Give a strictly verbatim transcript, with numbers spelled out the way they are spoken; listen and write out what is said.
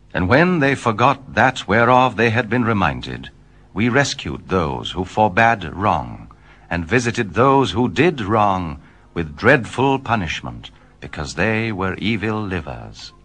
And when they forgot that whereof they had been reminded, we rescued those who forbade wrong, and visited those who did wrong with dreadful punishment, because they were evil livers.